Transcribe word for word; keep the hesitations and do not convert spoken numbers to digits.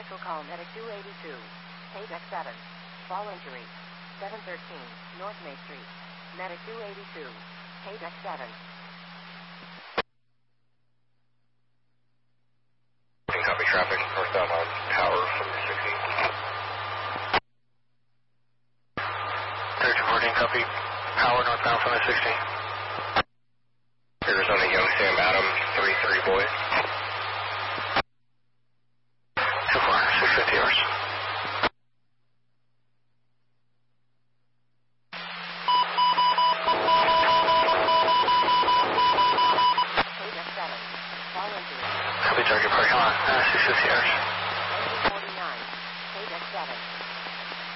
Special call medic two eighty-two. Paydeck seven. Fall injury. seven thirteen, North May Street. Medic two eighty-two. Paydeck seven. Copy traffic, northbound on Tower from sixteen. thirteen fourteen, copy. Power northbound from the sixteen. Arizona Young Sam Adams, three three boy. So far, six fifty hours. Copy target parking lot, uh, six fifty hours.